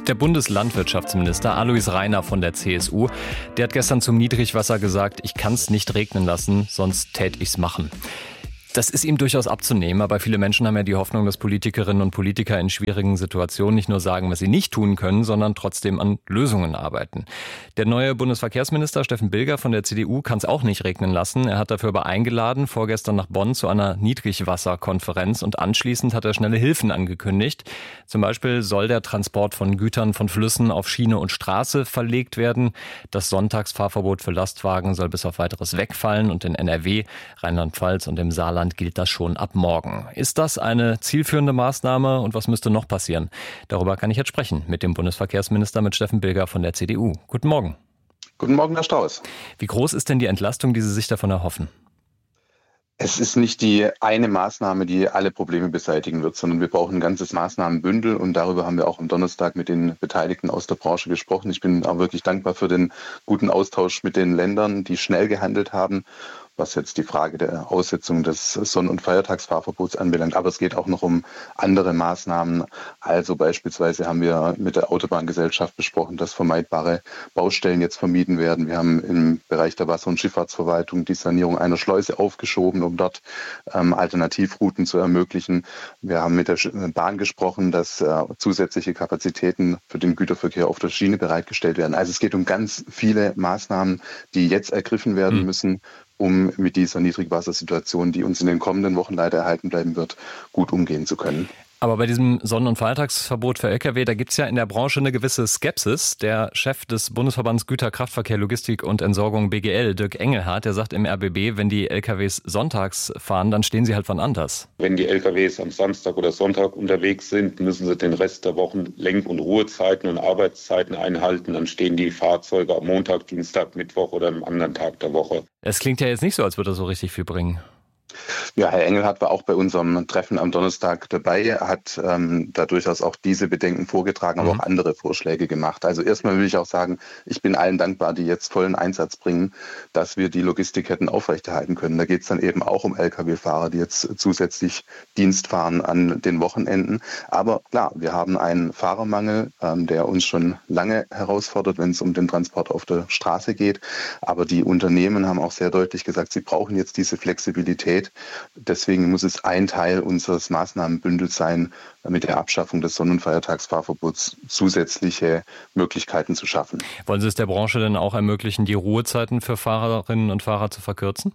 Der Bundeslandwirtschaftsminister Alois Rainer von der CSU, der hat gestern zum Niedrigwasser gesagt, ich kann es nicht regnen lassen, sonst tät ich's machen. Das ist ihm durchaus abzunehmen, aber viele Menschen haben ja die Hoffnung, dass Politikerinnen und Politiker in schwierigen Situationen nicht nur sagen, was sie nicht tun können, sondern trotzdem an Lösungen arbeiten. Der neue Bundesverkehrsminister Steffen Bilger von der CDU kann es auch nicht regnen lassen. Er hat dafür aber eingeladen, vorgestern nach Bonn zu einer Niedrigwasserkonferenz, und anschließend hat er schnelle Hilfen angekündigt. Zum Beispiel soll der Transport von Gütern von Flüssen auf Schiene und Straße verlegt werden. Das Sonntagsfahrverbot für Lastwagen soll bis auf Weiteres wegfallen, und in NRW, Rheinland-Pfalz und im Saarland gilt das schon ab morgen. Ist das eine zielführende Maßnahme und was müsste noch passieren? Darüber kann ich jetzt sprechen mit dem Bundesverkehrsminister, mit Steffen Bilger von der CDU. Guten Morgen. Guten Morgen, Herr Strauß. Wie groß ist denn die Entlastung, die Sie sich davon erhoffen? Es ist nicht die eine Maßnahme, die alle Probleme beseitigen wird, sondern wir brauchen ein ganzes Maßnahmenbündel, und darüber haben wir auch am Donnerstag mit den Beteiligten aus der Branche gesprochen. Ich bin auch wirklich dankbar für den guten Austausch mit den Ländern, die schnell gehandelt haben, was jetzt die Frage der Aussetzung des Sonn- und Feiertagsfahrverbots anbelangt. Aber es geht auch noch um andere Maßnahmen. Also beispielsweise haben wir mit der Autobahngesellschaft besprochen, dass vermeidbare Baustellen jetzt vermieden werden. Wir haben im Bereich der Wasser- und Schifffahrtsverwaltung die Sanierung einer Schleuse aufgeschoben, um dort Alternativrouten zu ermöglichen. Wir haben mit der Bahn gesprochen, dass zusätzliche Kapazitäten für den Güterverkehr auf der Schiene bereitgestellt werden. Also es geht um ganz viele Maßnahmen, die jetzt ergriffen werden müssen, um mit dieser Niedrigwassersituation, die uns in den kommenden Wochen leider erhalten bleiben wird, gut umgehen zu können. Aber bei diesem Sonn- und Feiertagsverbot für Lkw, da gibt es ja in der Branche eine gewisse Skepsis. Der Chef des Bundesverbands Güterkraftverkehr, Logistik und Entsorgung BGL, Dirk Engelhardt, der sagt im RBB, wenn die Lkws sonntags fahren, dann stehen sie halt wann anders. Wenn die Lkws am Samstag oder Sonntag unterwegs sind, müssen sie den Rest der Wochen Lenk- und Ruhezeiten und Arbeitszeiten einhalten. Dann stehen die Fahrzeuge am Montag, Dienstag, Mittwoch oder am anderen Tag der Woche. Es klingt ja jetzt nicht so, als würde er so richtig viel bringen. Ja, Herr Engelhardt war auch bei unserem Treffen am Donnerstag dabei. Er hat da durchaus auch diese Bedenken vorgetragen, aber auch andere Vorschläge gemacht. Also erstmal will ich auch sagen, ich bin allen dankbar, die jetzt vollen Einsatz bringen, dass wir die Logistikketten aufrechterhalten können. Da geht es dann eben auch um Lkw-Fahrer, die jetzt zusätzlich Dienst fahren an den Wochenenden. Aber klar, wir haben einen Fahrermangel, der uns schon lange herausfordert, wenn es um den Transport auf der Straße geht. Aber die Unternehmen haben auch sehr deutlich gesagt, sie brauchen jetzt diese Flexibilität. Deswegen muss es ein Teil unseres Maßnahmenbündels sein, mit der Abschaffung des Sonn- und Feiertagsfahrverbots zusätzliche Möglichkeiten zu schaffen. Wollen Sie es der Branche denn auch ermöglichen, die Ruhezeiten für Fahrerinnen und Fahrer zu verkürzen?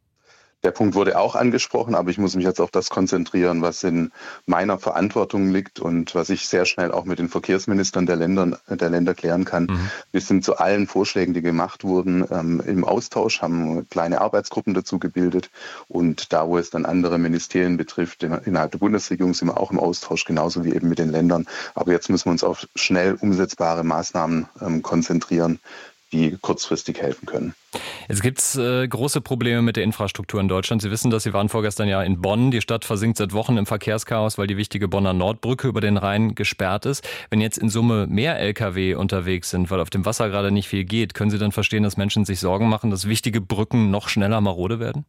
Der Punkt wurde auch angesprochen, aber ich muss mich jetzt auf das konzentrieren, was in meiner Verantwortung liegt und was ich sehr schnell auch mit den Verkehrsministern der Länder klären kann. Wir sind zu allen Vorschlägen, die gemacht wurden, im Austausch, haben kleine Arbeitsgruppen dazu gebildet, und da, wo es dann andere Ministerien betrifft, innerhalb der Bundesregierung sind wir auch im Austausch, genauso wie eben mit den Ländern. Aber jetzt müssen wir uns auf schnell umsetzbare Maßnahmen konzentrieren, die kurzfristig helfen können. Jetzt gibt es große Probleme mit der Infrastruktur in Deutschland. Sie wissen das, Sie waren vorgestern ja in Bonn. Die Stadt versinkt seit Wochen im Verkehrschaos, weil die wichtige Bonner Nordbrücke über den Rhein gesperrt ist. Wenn jetzt in Summe mehr Lkw unterwegs sind, weil auf dem Wasser gerade nicht viel geht, können Sie dann verstehen, dass Menschen sich Sorgen machen, dass wichtige Brücken noch schneller marode werden?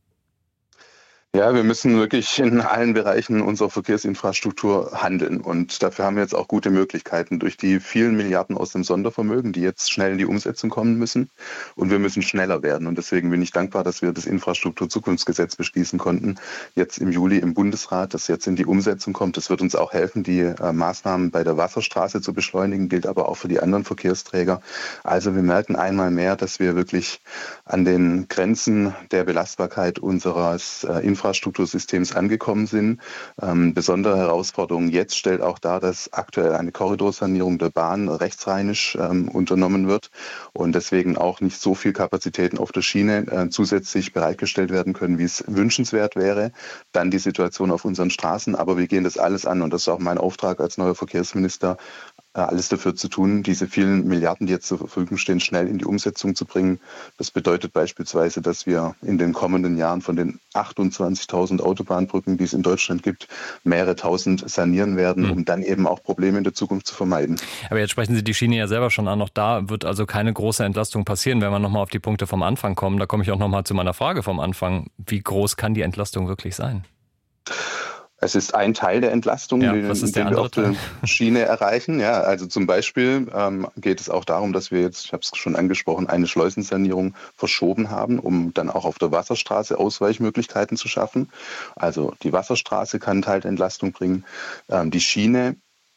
Ja, wir müssen wirklich in allen Bereichen unserer Verkehrsinfrastruktur handeln, und dafür haben wir jetzt auch gute Möglichkeiten durch die vielen Milliarden aus dem Sondervermögen, die jetzt schnell in die Umsetzung kommen müssen, und wir müssen schneller werden, und deswegen bin ich dankbar, dass wir das Infrastrukturzukunftsgesetz beschließen konnten, jetzt im Juli im Bundesrat, das jetzt in die Umsetzung kommt. Das wird uns auch helfen, die Maßnahmen bei der Wasserstraße zu beschleunigen, gilt aber auch für die anderen Verkehrsträger. Also wir merken einmal mehr, dass wir wirklich an den Grenzen der Belastbarkeit unseres Infrastruktursystems angekommen sind. Besondere Herausforderung jetzt stellt auch dar, dass aktuell eine Korridorsanierung der Bahn rechtsrheinisch unternommen wird und deswegen auch nicht so viel Kapazitäten auf der Schiene zusätzlich bereitgestellt werden können, wie es wünschenswert wäre. Dann die Situation auf unseren Straßen, aber wir gehen das alles an, und das ist auch mein Auftrag als neuer Verkehrsminister, alles dafür zu tun, diese vielen Milliarden, die jetzt zur Verfügung stehen, schnell in die Umsetzung zu bringen. Das bedeutet beispielsweise, dass wir in den kommenden Jahren von den 28.000 Autobahnbrücken, die es in Deutschland gibt, mehrere tausend sanieren werden, um dann eben auch Probleme in der Zukunft zu vermeiden. Aber jetzt sprechen Sie die Schiene ja selber schon an. Auch da wird also keine große Entlastung passieren, wenn wir nochmal auf die Punkte vom Anfang kommen. Da komme ich auch nochmal zu meiner Frage vom Anfang. Wie groß kann die Entlastung wirklich sein? Es ist ein Teil der Entlastung, Ja, was ist der den wir andere auf der Teil? Schiene erreichen. Ja, also zum Beispiel geht es auch darum, dass wir jetzt, ich habe es schon angesprochen, eine Schleusensanierung verschoben haben, um dann auch auf der Wasserstraße Ausweichmöglichkeiten zu schaffen. Also die Wasserstraße kann Teil der Entlastung bringen. Die Schiene